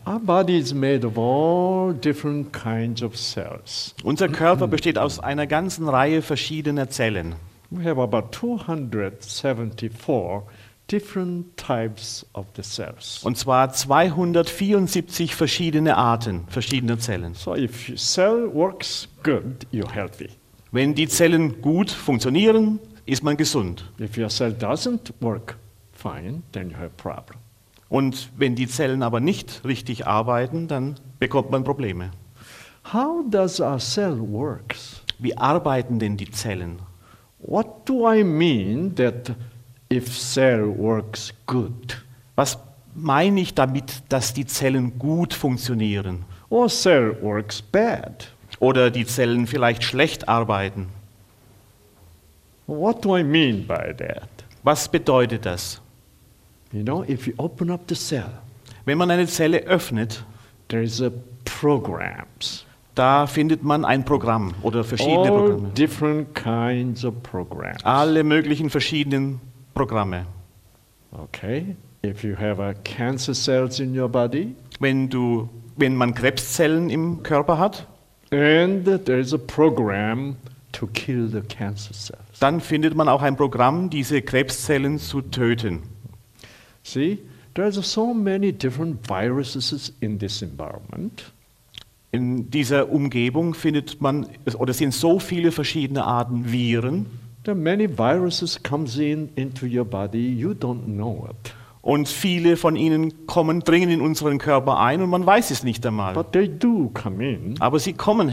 Our body is made of all different kinds of cells. Unser Körper besteht aus einer ganzen Reihe verschiedener Zellen. We have about 274 different types of the cells. Und zwar 274 verschiedene Arten, verschiedener Zellen. So if your cell works good, you're healthy. Wenn die Zellen gut funktionieren, ist man gesund. If your cell doesn't work fine, then you have a problem. Und wenn die Zellen aber nicht richtig arbeiten, dann bekommt man Probleme. How does our cell works? Wie arbeiten denn die Zellen? What do I mean that if cell works good? Was meine ich damit, dass die Zellen gut funktionieren? Or cell works bad? Oder die Zellen vielleicht schlecht arbeiten? What do I mean by that? Was bedeutet das? You know, if you open up the cell, Wenn man eine Zelle öffnet, there is a programs. da findet man ein Programm oder verschiedene All Programme. different kinds of programs. Alle möglichen verschiedenen Programme. Okay? If you have cancer cells in your body, Wenn man Krebszellen im Körper hat, and there is a program to kill the cancer cells. dann findet man auch ein Programm, diese Krebszellen zu töten. See, there's so many different viruses in this environment. In dieser Umgebung findet man, oder sind so viele verschiedene Arten Viren. There are many viruses comes into your body, you don't know it. Und viele von ihnen dringen in unseren Körper ein und man weiß es nicht einmal. But they do come in. Aber sie kommen